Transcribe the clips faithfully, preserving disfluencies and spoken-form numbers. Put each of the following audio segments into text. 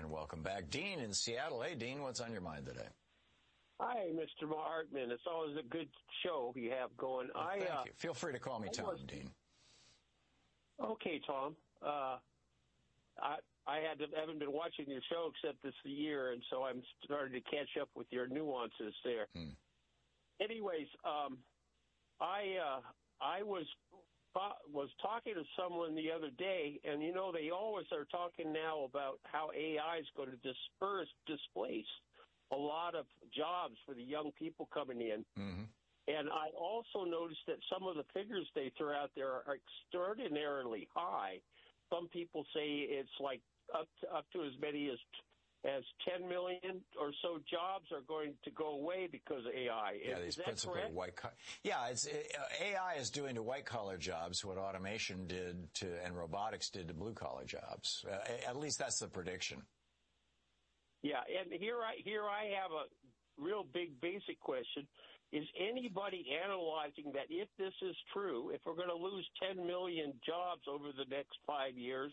And welcome back. Dean in Seattle. Hey, Dean, what's on your mind today? Hi, Mister Hartmann. It's always a good show you have going. Well, I, thank uh, you. Feel free to call me I Tom, was, Dean. Okay, Tom. Uh, I I had to, haven't been watching your show except this year, and so I'm starting to catch up with your nuances there. Hmm. Anyways, um, I uh, I was was talking to someone the other day, and you know they always are talking now about how A I is going to disperse, displace a lot of jobs for the young people coming in. Mm-hmm. And I also noticed that some of the figures they throw out there are extraordinarily high. Some people say it's like up to, up to as many as as ten million or so jobs are going to go away because of A I. Yeah, is, these is principally correct? white collar. Yeah, it's it, A I is doing to white collar jobs what automation did to and robotics did to blue collar jobs. Uh, at least that's the prediction. Yeah, and here I here I have a real big basic question. Is anybody analyzing that if this is true, if we're going to lose ten million jobs over the next five years,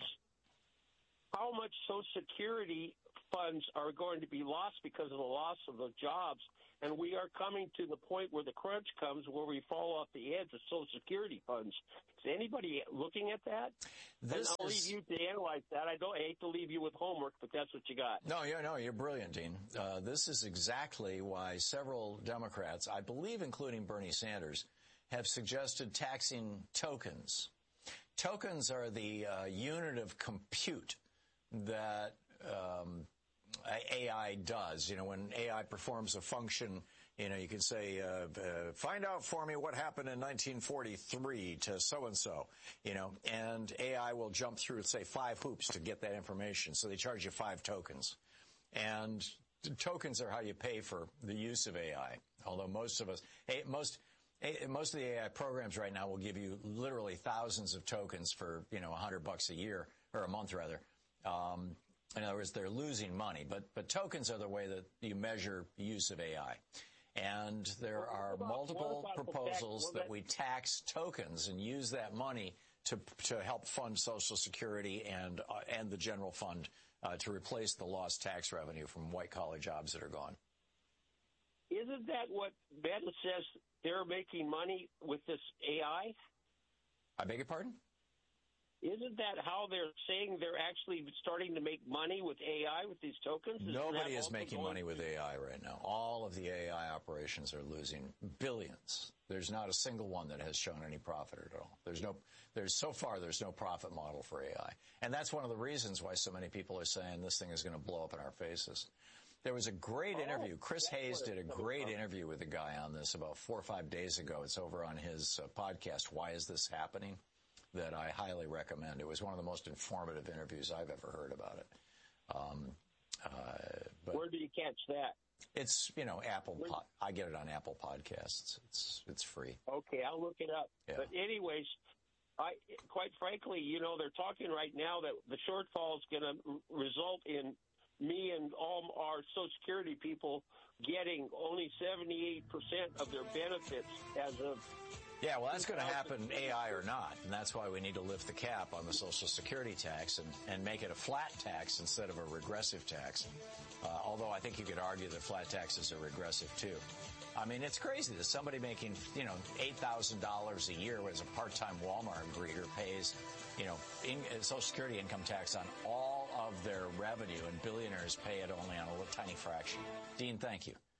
how much Social Security funds are going to be lost because of the loss of the jobs? And we are coming to the point where the crunch comes, where we fall off the edge of Social Security funds. Is anybody looking at that? This and I'll is... leave you to analyze that. I don't I hate to leave you with homework, but that's what you got. No, you no, you're brilliant, Dean. Uh, this is exactly why several Democrats, I believe including Bernie Sanders, have suggested taxing tokens. Tokens are the uh, unit of compute that um, A I does. You know, when A I performs a function, you know, you can say, uh, uh, find out for me what happened in nineteen forty-three to so-and-so, you know, and A I will jump through, say, five hoops to get that information. So they charge you five tokens. And tokens are how you pay for the use of A I, although most of us, most most of the A I programs right now will give you literally thousands of tokens for, you know, a hundred bucks a year, or a month rather. Um, in other words, they're losing money, but but tokens are the way that you measure the use of A I. And there are multiple proposals that we tax tokens and use that money to to help fund Social Security and uh, and the general fund uh, to replace the lost tax revenue from white collar jobs that are gone. Isn't that what Meta says they're making money with this A I? I beg your pardon? Isn't that how they're saying they're actually starting to make money with A I, with these tokens? Isn't Nobody is making going- money with A I right now. All of the A I operations are losing billions. There's not a single one that has shown any profit at all. There's no, there's so far, there's no profit model for A I. And that's one of the reasons why so many people are saying this thing is going to blow up in our faces. There was a great oh, interview. Chris Hayes did a great interview with a guy on this about four or five days ago. It's over on his uh, podcast, Why Is This Happening? That I highly recommend. It was one of the most informative interviews I've ever heard about it. Um, uh, but Where do you catch that? It's, you know, Apple. Po- I get it on Apple Podcasts. It's it's free. Okay, I'll look it up. Yeah. But anyways, I quite frankly, you know, they're talking right now that the shortfall is going to result in me and all our Social Security people getting only seventy-eight percent of their benefits as of. Yeah, well, that's going to happen, A I or not, and that's why we need to lift the cap on the Social Security tax and, and make it a flat tax instead of a regressive tax, uh, although I think you could argue that flat taxes are regressive, too. I mean, it's crazy that somebody making, you know, eight thousand dollars a year as a part-time Walmart greeter pays, you know, in, Social Security income tax on all of their revenue, and billionaires pay it only on a little tiny fraction. Dean, thank you.